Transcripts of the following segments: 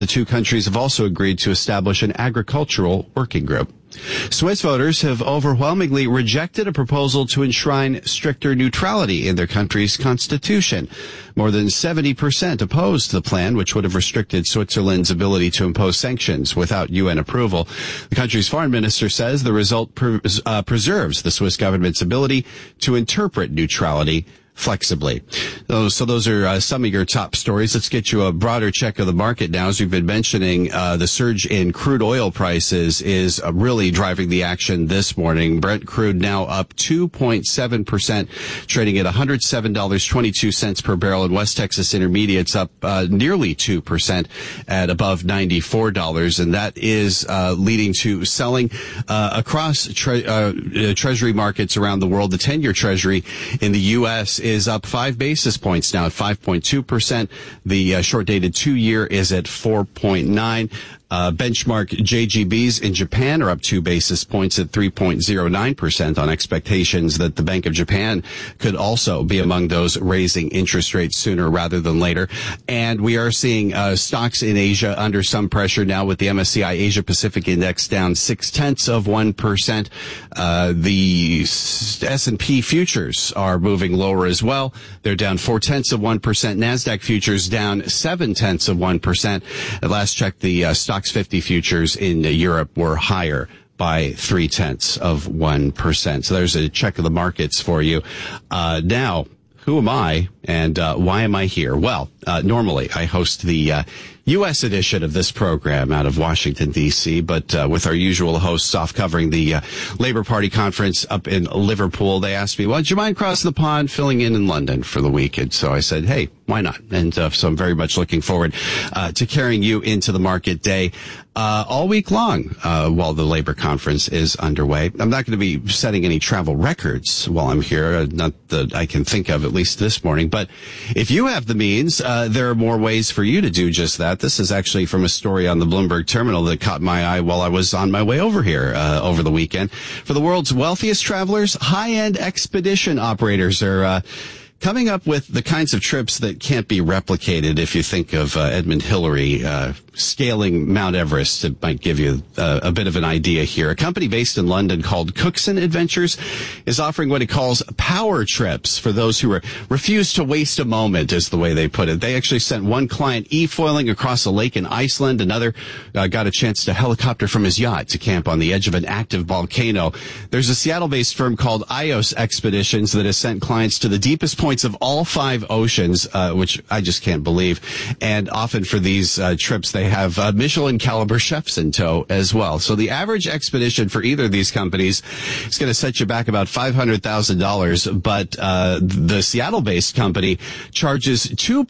The two countries have also agreed to establish an agricultural working group. Swiss voters have overwhelmingly rejected a proposal to enshrine stricter neutrality in their country's constitution. More than 70% opposed the plan, which would have restricted Switzerland's ability to impose sanctions without UN approval. The country's foreign minister says the result preserves the Swiss government's ability to interpret neutrality flexibly. So those are some of your top stories. Let's get you a broader check of the market now. As we've been mentioning, the surge in crude oil prices is really driving the action this morning. Brent crude now up 2.7%, trading at $107.22 per barrel, and West Texas Intermediates up nearly 2% at above $94, and that is leading to selling across treasury markets around the world. The 10-year treasury in the U.S. is up 5 basis points now at 5.2%. The short-dated 2-year is at 4.9. Benchmark JGBs in Japan are up 2 basis points at 3.09% on expectations that the Bank of Japan could also be among those raising interest rates sooner rather than later. And we are seeing stocks in Asia under some pressure now, with the MSCI Asia Pacific Index down 0.6%. The S&P futures are moving lower as well. They're down 0.4%. NASDAQ futures down 0.7%. At last check, the Stoxx 50 futures in Europe were higher by 0.3%. So there's a check of the markets for you. Now, who am I and why am I here? Well, normally I host the U.S. edition of this program out of Washington, D.C., but with our usual hosts off covering the Labour Party conference up in Liverpool, they asked me, well, would you mind crossing the pond, filling in London for the weekend? So I said, hey, why not? And so I'm very much looking forward to carrying you into the market day all week long while the Labour conference is underway. I'm not going to be setting any travel records while I'm here, not that I can think of, at least this morning. But if you have the means, there are more ways for you to do just that. This is actually from a story on the Bloomberg terminal that caught my eye while I was on my way over here over the weekend. For the world's wealthiest travelers, high-end expedition operators are coming up with the kinds of trips that can't be replicated. If you think of Edmund Hillary scaling Mount Everest, it might give you a bit of an idea here. A company based in London called Cookson Adventures is offering what it calls power trips for those who refuse to waste a moment, is the way they put it. They actually sent one client e-foiling across a lake in Iceland. Another got a chance to helicopter from his yacht to camp on the edge of an active volcano. There's a Seattle-based firm called Ios Expeditions that has sent clients to the deepest points of all 5 oceans, which I just can't believe. And often for these trips, they have Michelin caliber chefs in tow as well. So the average expedition for either of these companies is going to set you back about $500,000. But the Seattle-based company charges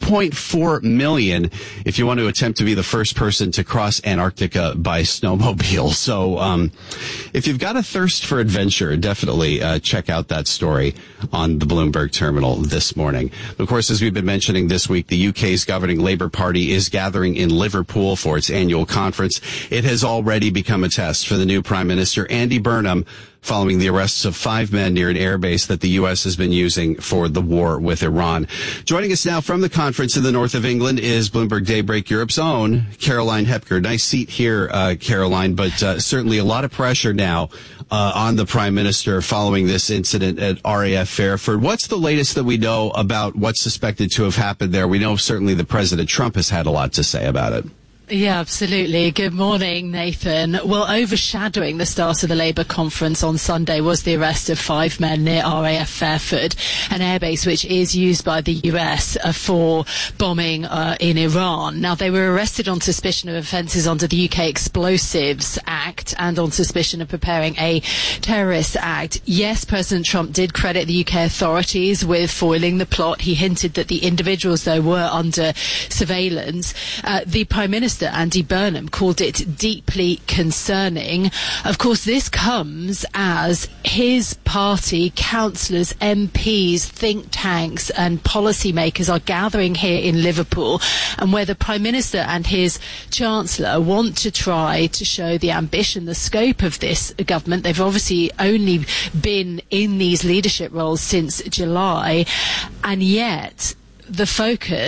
$2.4 million if you want to attempt to be the first person to cross Antarctica by snowmobile. So if you've got a thirst for adventure, definitely check out that story on the Bloomberg terminal this morning. Of course, as we've been mentioning this week, the UK's governing Labour Party is gathering in Liverpool for its annual conference. It has already become a test for the new Prime Minister, Andy Burnham, following the arrests of 5 men near an airbase that the U.S. has been using for the war with Iran. Joining us now from the conference in the north of England is Bloomberg Daybreak Europe's own Caroline Hepker. Nice seat here, Caroline, but certainly a lot of pressure now on the Prime Minister following this incident at RAF Fairford. What's the latest that we know about what's suspected to have happened there? We know certainly that President Trump has had a lot to say about it. Yeah, absolutely. Good morning, Nathan. Well, overshadowing the start of the Labour conference on Sunday was the arrest of 5 men near RAF Fairford, an airbase which is used by the US for bombing in Iran. Now, they were arrested on suspicion of offences under the UK Explosives Act and on suspicion of preparing a terrorist act. Yes, President Trump did credit the UK authorities with foiling the plot. He hinted that the individuals, though, were under surveillance. The Prime Minister, Andy Burnham, called it deeply concerning. Of course, this comes as his party, councillors, MPs, think tanks and policymakers are gathering here in Liverpool, and where the Prime Minister and his Chancellor want to try to show the ambition, the scope of this government. They've obviously only been in these leadership roles since July, and yet the focus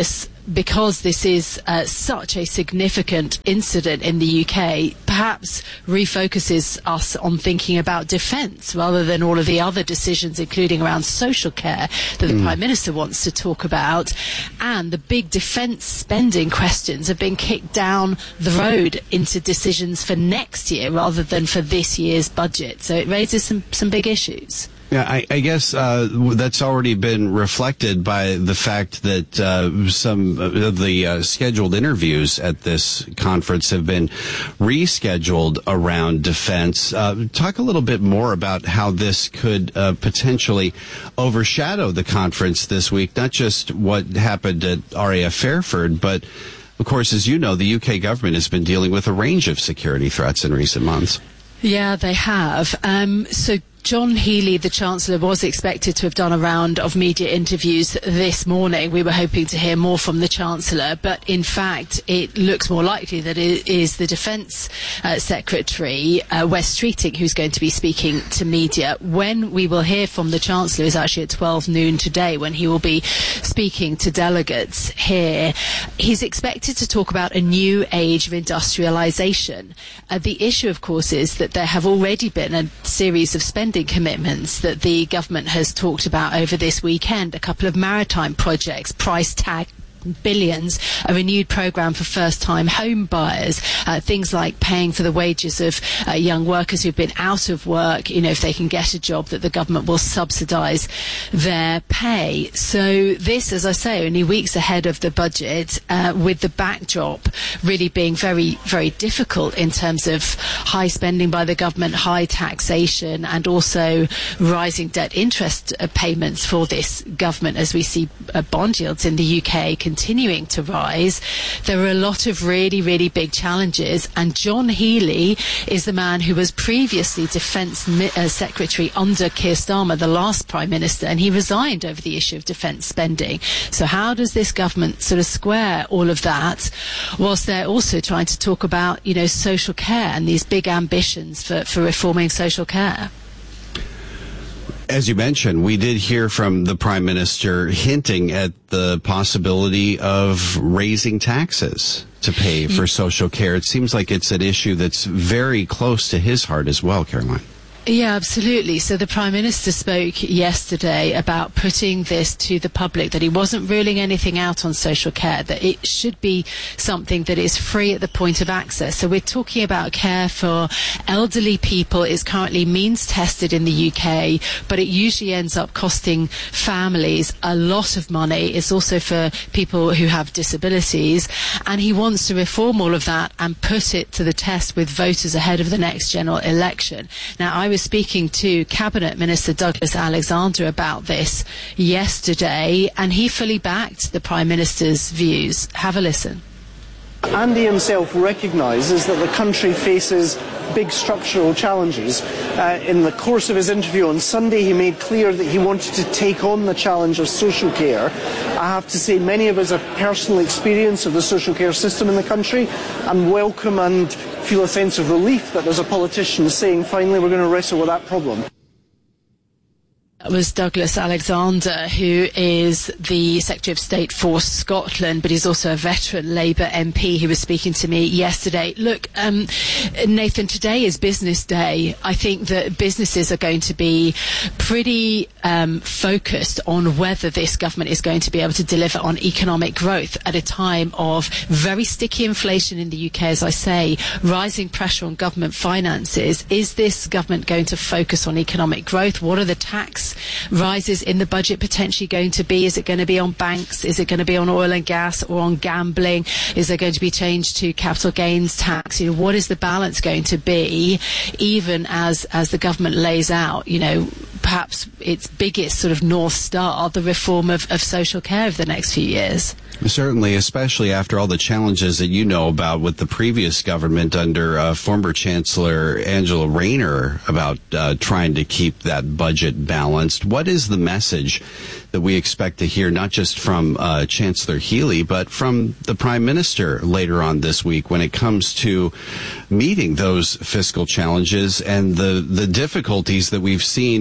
because this is such a significant incident in the UK, perhaps refocuses us on thinking about defence rather than all of the other decisions, including around social care, that the Prime Minister wants to talk about. And the big defence spending questions have been kicked down the road into decisions for next year rather than for this year's budget. So it raises some big issues. Yeah, I guess that's already been reflected by the fact that some of the scheduled interviews at this conference have been rescheduled around defense. Talk a little bit more about how this could potentially overshadow the conference this week, not just what happened at RAF Fairford, but, of course, as you know, the UK government has been dealing with a range of security threats in recent months. Yeah, they have. So John Healey, the Chancellor, was expected to have done a round of media interviews this morning. We were hoping to hear more from the Chancellor, but in fact it looks more likely that it is the Defence Secretary, Wes Streeting, who's going to be speaking to media. When we will hear from the Chancellor is actually at 12 noon today, when he will be speaking to delegates here. He's expected to talk about a new age of industrialisation. The issue, of course, is that there have already been a series of spending commitments that the government has talked about over this weekend. A couple of maritime projects, price tag billions, a renewed programme for first-time home buyers, things like paying for the wages of young workers who've been out of work, if they can get a job, that the government will subsidise their pay. So this, as I say, only weeks ahead of the budget, with the backdrop really being very, very difficult in terms of high spending by the government, high taxation, and also rising debt interest payments for this government as we see bond yields in the UK continuing to rise. There are a lot of really, really big challenges, and John Healey is the man who was previously Defence Secretary under Keir Starmer, the last Prime Minister, and he resigned over the issue of defence spending. So how does this government sort of square all of that whilst they're also trying to talk about, social care and these big ambitions for reforming social care? As you mentioned, we did hear from the Prime Minister hinting at the possibility of raising taxes to pay for social care. It seems like it's an issue that's very close to his heart as well, Caroline. Yeah, absolutely. So the Prime Minister spoke yesterday about putting this to the public, that he wasn't ruling anything out on social care, that it should be something that is free at the point of access. So we're talking about care for elderly people. It's currently means tested in the UK, but it usually ends up costing families a lot of money. It's also for people who have disabilities, and he wants to reform all of that and put it to the test with voters ahead of the next general election. Now, I was speaking to Cabinet Minister Douglas Alexander about this yesterday, and he fully backed the Prime Minister's views. Have a listen. Andy himself recognises that the country faces big structural challenges. In the course of his interview on Sunday, he made clear that he wanted to take on the challenge of social care. I have to say, many of us have personal experience of the social care system in the country and welcome and feel a sense of relief that there's a politician saying, finally, we're going to wrestle with that problem. That was Douglas Alexander, who is the Secretary of State for Scotland, but he's also a veteran Labour MP who was speaking to me yesterday. Look, Nathan, today is business day. I think that businesses are going to be pretty focused on whether this government is going to be able to deliver on economic growth at a time of very sticky inflation in the UK, as I say, rising pressure on government finances. Is this government going to focus on economic growth? What are the tax rises in the budget potentially going to be? Is it going to be on banks? Is it going to be on oil and gas or on gambling? Is there going to be change to capital gains tax? What is the balance going to be, even as the government lays out, perhaps its biggest sort of North Star, the reform of social care over the next few years? Certainly, especially after all the challenges that you know about with the previous government under former Chancellor Angela Rayner about trying to keep that budget balanced. What is the message that we expect to hear, not just from Chancellor Healey, but from the Prime Minister later on this week when it comes to meeting those fiscal challenges and the difficulties that we've seen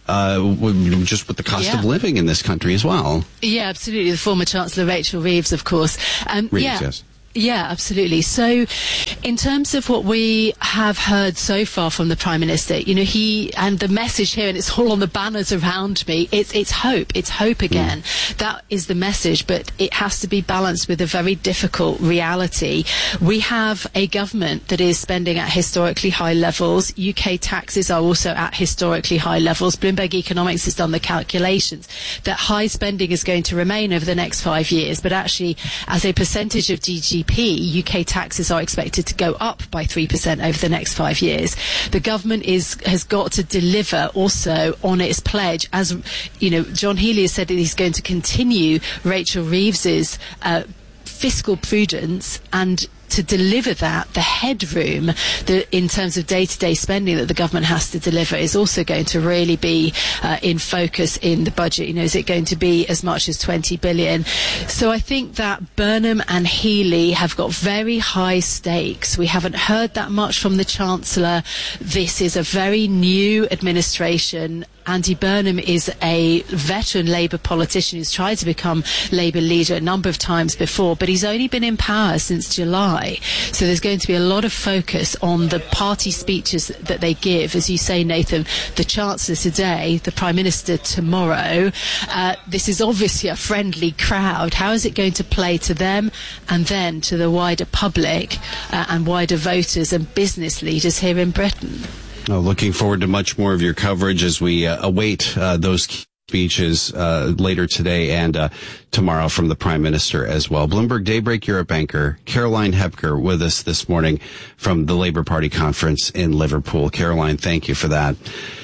just with the cost of living in this country as well. Yeah, absolutely. The former Chancellor Rachel Reeves, of course. Yes. Yeah, absolutely. So in terms of what we have heard so far from the Prime Minister, and the message here, and it's all on the banners around me, it's hope. It's hope again. That is the message, but it has to be balanced with a very difficult reality. We have a government that is spending at historically high levels. UK taxes are also at historically high levels. Bloomberg Economics has done the calculations that high spending is going to remain over the next 5 years, but actually as a percentage of GDP, UK taxes are expected to go up by 3% over the next 5 years. The government has got to deliver also on its pledge. As John Healey has said that he's going to continue Rachel Reeves's fiscal prudence, and to deliver that, the headroom in terms of day-to-day spending that the government has to deliver is also going to really be in focus in the budget. Is it going to be as much as 20 billion? So I think that Burnham and Healey have got very high stakes. We haven't heard that much from the Chancellor. This is a very new administration. Andy Burnham is a veteran Labour politician who's tried to become Labour leader a number of times before, but he's only been in power since July. So there's going to be a lot of focus on the party speeches that they give. As you say, Nathan, the Chancellor today, the Prime Minister tomorrow. This is obviously a friendly crowd. How is it going to play to them and then to the wider public and wider voters and business leaders here in Britain? Looking forward to much more of your coverage as we await those speeches later today and tomorrow from the Prime Minister as well. Bloomberg Daybreak Europe anchor Caroline Hepker with us this morning from the Labour Party conference in Liverpool. Caroline, thank you for that.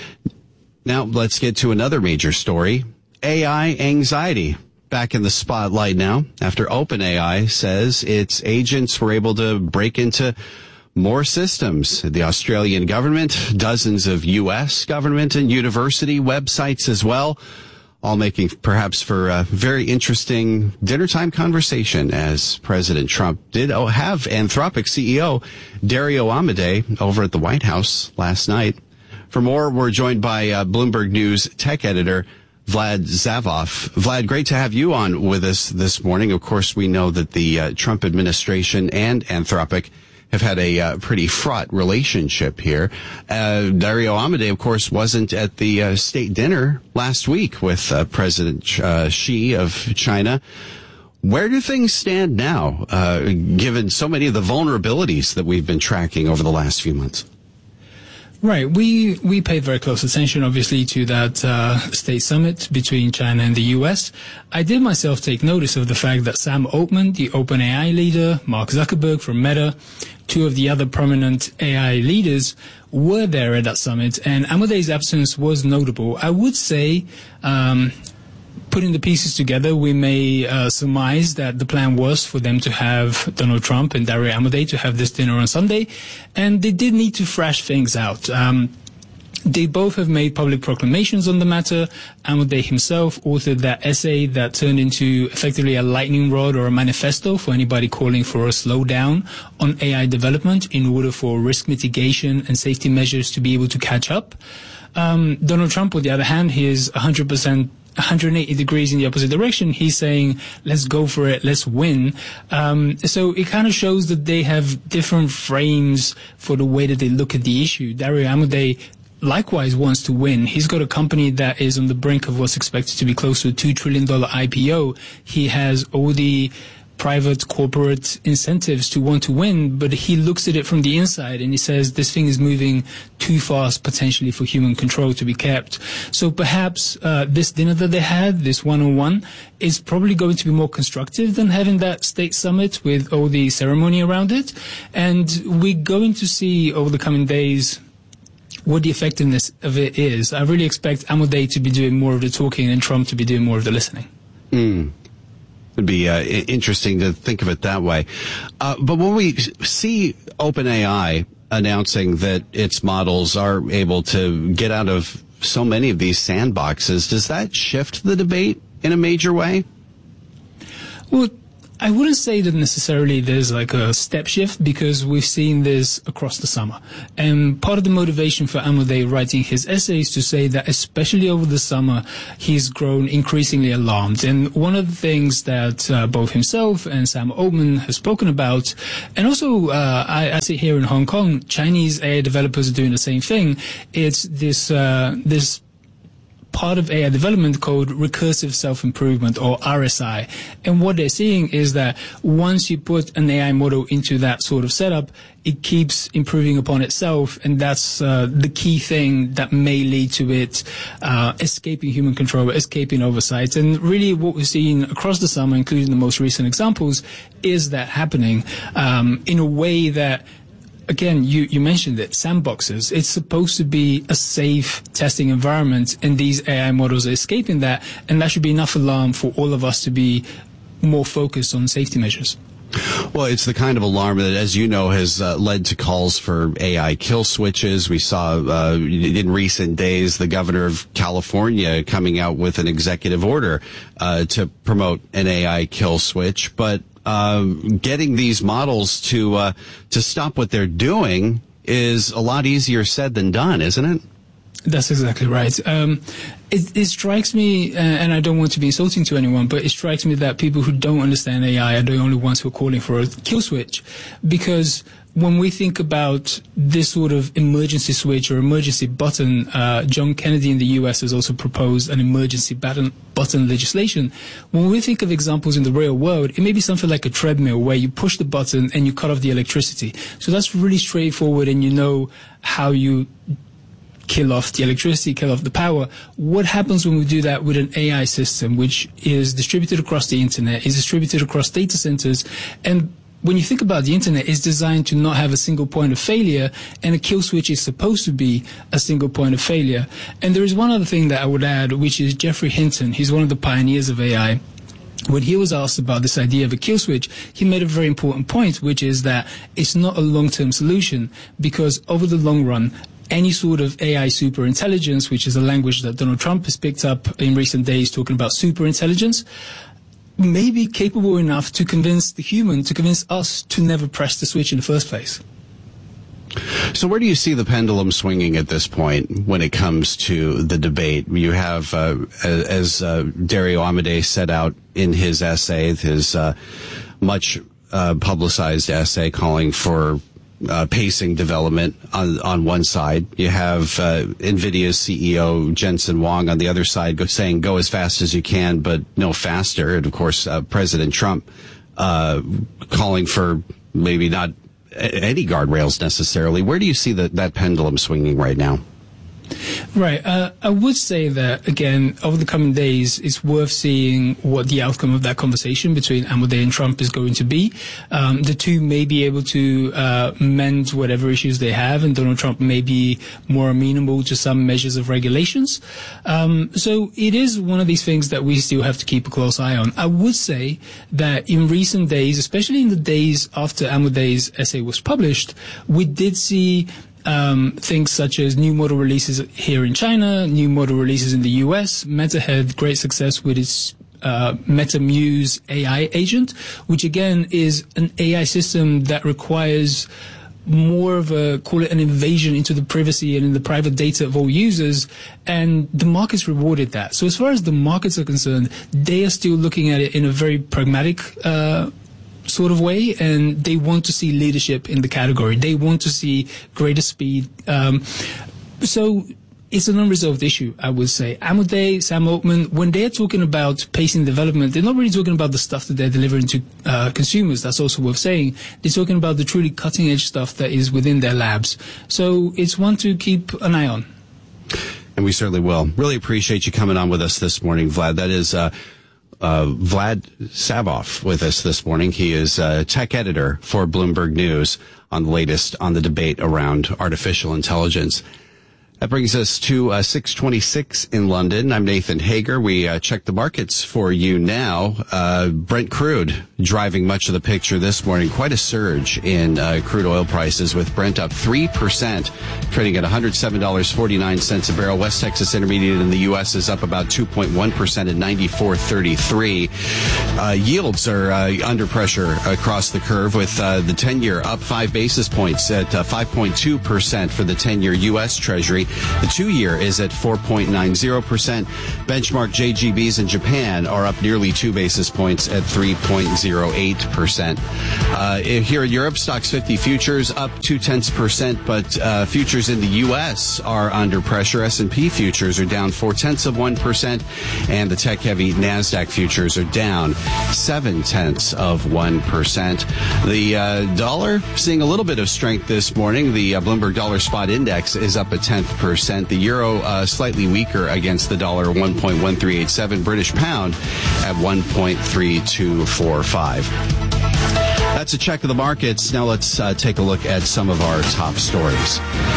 Now let's get to another major story. AI anxiety. Back in the spotlight now after OpenAI says its agents were able to break into more systems. The Australian government, dozens of U.S. government and university websites as well, all making perhaps for a very interesting dinnertime conversation as President Trump did have Anthropic CEO Dario Amodei over at the White House last night. For more, we're joined by Bloomberg News tech editor Vlad Zavov. Vlad, great to have you on with us this morning. Of course, we know that the Trump administration and Anthropic have had a pretty fraught relationship here. Dario Amodei, of course, wasn't at the state dinner last week with President Xi of China. Where do things stand now, given so many of the vulnerabilities that we've been tracking over the last few months? Right. We paid very close attention, obviously, to that state summit between China and the U.S. I did myself take notice of the fact that Sam Altman, the OpenAI leader, Mark Zuckerberg from Meta, two of the other prominent AI leaders were there at that summit, and Amodei's absence was notable. I would say, putting the pieces together, we may surmise that the plan was for them to have Donald Trump and Dario Amodei to have this dinner on Sunday, and they did need to thrash things out. They both have made public proclamations on the matter. Amodei himself authored that essay that turned into effectively a lightning rod or a manifesto for anybody calling for a slowdown on AI development in order for risk mitigation and safety measures to be able to catch up. Donald Trump, on the other hand, he is 180 degrees in the opposite direction. He's saying, let's go for it, let's win. So it kind of shows that they have different frames for the way that they look at the issue. Dario Amodei likewise wants to win. He's got a company that is on the brink of what's expected to be close to a $2 trillion IPO. He has all the private corporate incentives to want to win, but he looks at it from the inside and he says this thing is moving too fast potentially for human control to be kept. So perhaps this dinner that they had, this one-on-one, is probably going to be more constructive than having that state summit with all the ceremony around it. And we're going to see over the coming days what the effectiveness of it is. I really expect Amodei to be doing more of the talking and Trump to be doing more of the listening. It'd be interesting to think of it that way. But when we see OpenAI announcing that its models are able to get out of so many of these sandboxes, does that shift the debate in a major way? Well, I wouldn't say that necessarily there's like a step shift, because we've seen this across the summer. And part of the motivation for Amodei writing his essay is to say that especially over the summer, he's grown increasingly alarmed. And one of the things that both himself and Sam Altman has spoken about, and also I see here in Hong Kong, Chinese AI developers are doing the same thing. It's this part of AI development called recursive self-improvement, or RSI. And what they're seeing is that once you put an AI model into that sort of setup, it keeps improving upon itself, and that's the key thing that may lead to it escaping human control, escaping oversight. And really what we've seen across the summer, including the most recent examples, is that happening in a way that, again, you mentioned it, sandboxes. It's supposed to be a safe testing environment, and these AI models are escaping that, and that should be enough alarm for all of us to be more focused on safety measures. Well, it's the kind of alarm that, as you know, has led to calls for AI kill switches. We saw in recent days the governor of California coming out with an executive order to promote an AI kill switch. But getting these models to stop what they're doing is a lot easier said than done, isn't it? That's exactly right. It strikes me, and I don't want to be insulting to anyone, but it strikes me that people who don't understand AI are the only ones who are calling for a kill switch. Because when we think about this sort of emergency switch or emergency button, John Kennedy in the US has also proposed an emergency button legislation. When we think of examples in the real world, it may be something like a treadmill where you push the button and you cut off the electricity. So that's really straightforward, and you know how you kill off the electricity, kill off the power. What happens when we do that with an AI system, which is distributed across the internet, is distributed across data centers, and when you think about the internet, it's designed to not have a single point of failure, and a kill switch is supposed to be a single point of failure. And there is one other thing that I would add, which is Geoffrey Hinton. He's one of the pioneers of AI. When he was asked about this idea of a kill switch, he made a very important point, which is that it's not a long-term solution, because over the long run, any sort of AI superintelligence, which is a language that Donald Trump has picked up in recent days, talking about superintelligence, may be capable enough to convince the human, to convince us to never press the switch in the first place. So where do you see the pendulum swinging at this point when it comes to the debate? You have, as Dario Amodei set out in his essay, his much publicized essay calling for pacing development on one side. You have NVIDIA's CEO Jensen Huang on the other side saying go as fast as you can, but no faster. And of course, President Trump calling for maybe not any guardrails necessarily. Where do you see that pendulum swinging right now? Right. I would say that, again, over the coming days, it's worth seeing what the outcome of that conversation between Amodei and Trump is going to be. The two may be able to mend whatever issues they have, and Donald Trump may be more amenable to some measures of regulations. So it is one of these things that we still have to keep a close eye on. I would say that in recent days, especially in the days after Amodei's essay was published, we did see things such as new model releases here in China, new model releases in the US. Meta had great success with its Meta Muse AI agent, which again is an AI system that requires more of a, call it an invasion into the privacy and in the private data of all users, and the markets rewarded that. So as far as the markets are concerned, they are still looking at it in a very pragmatic sort of way, and they want to see leadership in the category. They want to see greater speed. So it's an unresolved issue, I would say. Amodei, Sam Altman, when they're talking about pacing development, they're not really talking about the stuff that they're delivering to consumers. That's also worth saying. They're talking about the truly cutting-edge stuff that is within their labs. So it's one to keep an eye on. And we certainly will. Really appreciate you coming on with us this morning, Vlad. That is Vlad Savov with us this morning. He is tech editor for Bloomberg News on the latest on the debate around artificial intelligence. That brings us to 6:26 in London. I'm Nathan Hager. We check the markets for you now. Brent crude driving much of the picture this morning. Quite a surge in crude oil prices, with Brent up 3%, trading at $107.49 a barrel. West Texas Intermediate in the U.S. is up about 2.1% at $94.33. Yields are under pressure across the curve, with the 10-year up 5 basis points at 5.2% for the 10-year U.S. Treasury. The 2-year is at 4.90%. Benchmark JGBs in Japan are up nearly 2 basis points at 3.08%. Here in Europe, Stocks 50 futures up 0.2%, but futures in the U.S. are under pressure. S&P futures are down 0.4%, and the tech-heavy NASDAQ futures are down 0.7%. The dollar seeing a little bit of strength this morning. The Bloomberg Dollar Spot Index is up 0.1%. The euro slightly weaker against the dollar, 1.1387. British pound at 1.3245. That's a check of the markets. Now let's take a look at some of our top stories.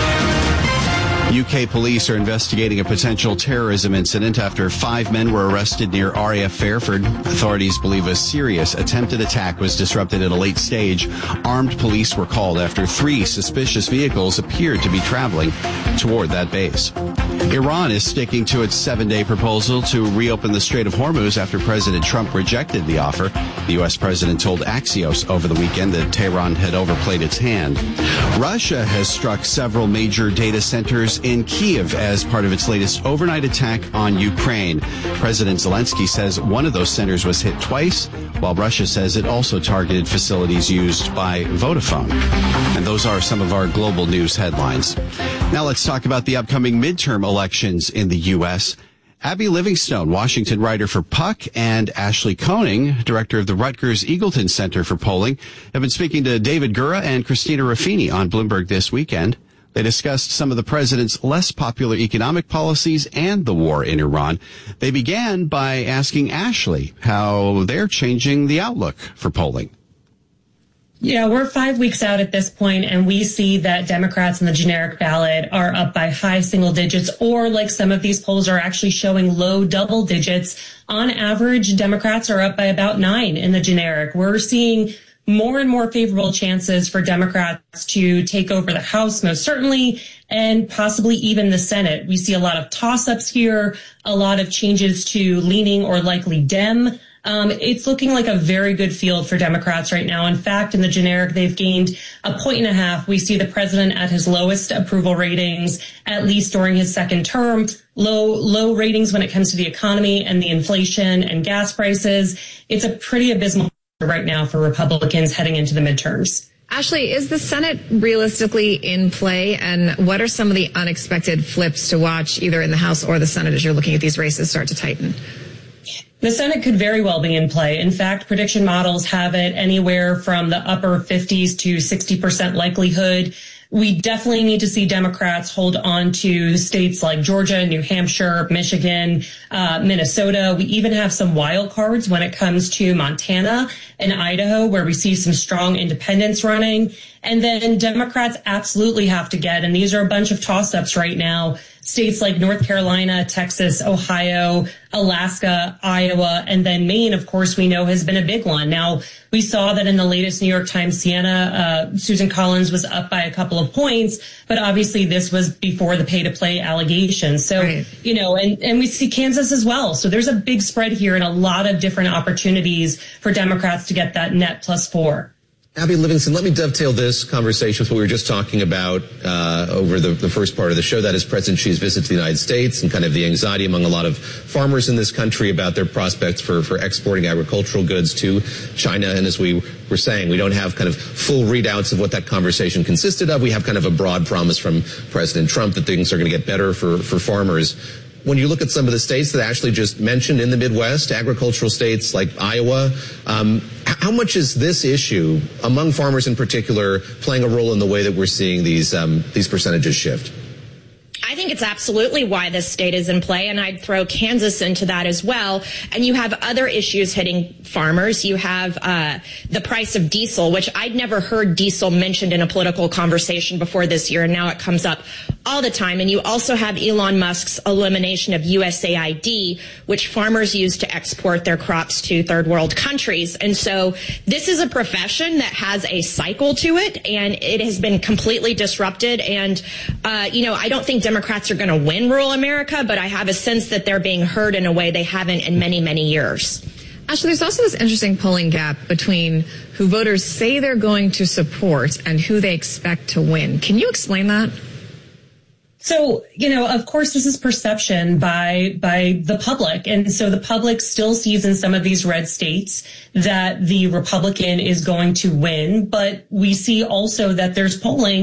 UK police are investigating a potential terrorism incident after 5 men were arrested near RAF Fairford. Authorities believe a serious attempted attack was disrupted at a late stage. Armed police were called after 3 suspicious vehicles appeared to be traveling toward that base. Iran is sticking to its 7-day proposal to reopen the Strait of Hormuz after President Trump rejected the offer. The U.S. president told Axios over the weekend that Tehran had overplayed its hand. Russia has struck several major data centers in Kyiv as part of its latest overnight attack on Ukraine. President Zelensky says one of those centers was hit twice, while Russia says it also targeted facilities used by Vodafone. And those are some of our global news headlines. Now let's talk about the upcoming midterm elections in the U.S. Abby Livingstone, Washington writer for Puck, and Ashley Koenig, director of the Rutgers Eagleton Center for Polling, have been speaking to David Gura and Christina Ruffini on Bloomberg this weekend. They discussed some of the president's less popular economic policies and the war in Iran. They began by asking Ashley how they're changing the outlook for polling. Yeah, we're 5 weeks out at this point, and we see that Democrats in the generic ballot are up by high single digits, or like some of these polls are actually showing low double digits. On average, Democrats are up by about 9 in the generic. We're seeing more and more favorable chances for Democrats to take over the House, most certainly, and possibly even the Senate. We see a lot of toss-ups here, a lot of changes to leaning or likely Dem. It's looking like a very good field for Democrats right now. In fact, in the generic, they've gained 1.5 points. We see the president at his lowest approval ratings, at least during his second term. Low ratings when it comes to the economy and the inflation and gas prices. It's a pretty abysmal right now for Republicans heading into the midterms. Ashley, is the Senate realistically in play, and what are some of the unexpected flips to watch either in the House or the Senate as you're looking at these races start to tighten? The Senate could very well be in play. In fact, prediction models have it anywhere from the upper 50s to 60% likelihood. We definitely need to see Democrats hold on to states like Georgia, New Hampshire, Michigan, Minnesota. We even have some wild cards when it comes to Montana and Idaho, where we see some strong independents running. And then Democrats absolutely have to get, and these are a bunch of toss-ups right now, states like North Carolina, Texas, Ohio, Alaska, Iowa, and then Maine, of course, we know has been a big one. Now, we saw that in the latest New York Times Siena, Susan Collins was up by a couple of points, but obviously this was before the pay-to-play allegations. So, right. You know, and we see Kansas as well. So there's a big spread here and a lot of different opportunities for Democrats to get that net +4. Abby Livingston, let me dovetail this conversation with what we were just talking about over the first part of the show. That is President Xi's visit to the United States and kind of the anxiety among a lot of farmers in this country about their prospects for exporting agricultural goods to China. And as we were saying, we don't have kind of full readouts of what that conversation consisted of. We have kind of a broad promise from President Trump that things are going to get better for farmers. When you look at some of the states that Ashley just mentioned in the Midwest, agricultural states like Iowa, how much is this issue among farmers in particular playing a role in the way that we're seeing these percentages shift? I think it's absolutely why this state is in play, and I'd throw Kansas into that as well. And you have other issues hitting farmers. You have the price of diesel, which I'd never heard diesel mentioned in a political conversation before this year, and now it comes up all the time. And you also have Elon Musk's elimination of USAID, which farmers use to export their crops to third world countries. And so this is a profession that has a cycle to it, and it has been completely disrupted. And, I don't think Democrats are going to win rural America, but I have a sense that they're being heard in a way they haven't in many, many years. Actually, there's also this interesting polling gap between who voters say they're going to support and who they expect to win. Can you explain that? So, of course, this is perception by the public. And so the public still sees in some of these red states that the Republican is going to win. But we see also that there's polling